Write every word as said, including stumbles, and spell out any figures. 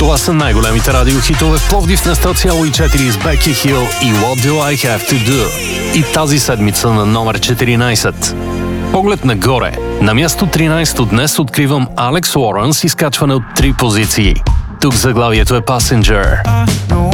Това са най-големите радиохитове в Пловдив на сто цяло и четири с Becky Hill и What Do I Have To Do. И тази седмица на номер четиринайсет. Поглед нагоре. На място тринайсето днес откривам Алекс Уорън с изкачване от три позиции. Тук заглавието е Passenger.